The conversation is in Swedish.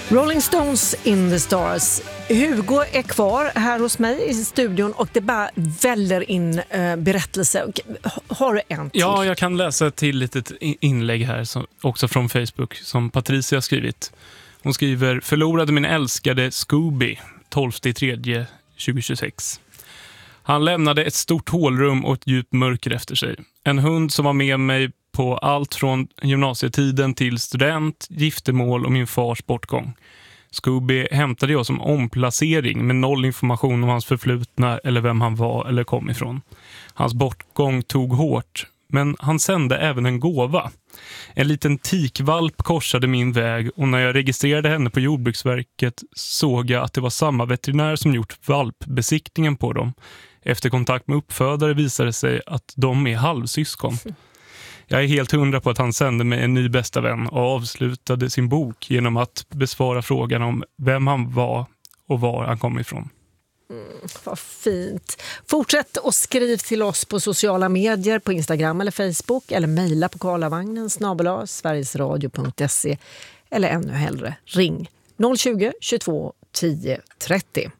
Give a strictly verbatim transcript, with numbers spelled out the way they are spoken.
Rolling Stones in the Stars. Hugo är kvar här hos mig i studion och det bara väller in uh, berättelser. Har du en till? Ja, jag kan läsa ett till litet inlägg här som, också från Facebook som Patricia har skrivit. Hon skriver: förlorade min älskade Scooby tolfte tredje tjugohundratjugosex. Han lämnade ett stort hålrum och ett djupt mörker efter sig. En hund som var med mig på allt från gymnasietiden till student, giftermål och min fars bortgång. Scooby hämtade jag som omplacering med noll information om hans förflutna eller vem han var eller kom ifrån. Hans bortgång tog hårt, men han sände även en gåva. En liten tikvalp korsade min väg och när jag registrerade henne på Jordbruksverket såg jag att det var samma veterinär som gjort valpbesiktningen på dem. Efter kontakt med uppfödare visade det sig att de är halvsyskon. Jag är helt hundra på att han sände mig en ny bästa vän och avslutade sin bok genom att besvara frågan om vem han var och var han kom ifrån. Mm, vad fint. Fortsätt och skriv till oss på sociala medier, på Instagram eller Facebook, eller mejla på karlavagnen snabel-a sverigesradio punkt se eller ännu hellre ring noll tjugo, tjugotvå, tio trettio.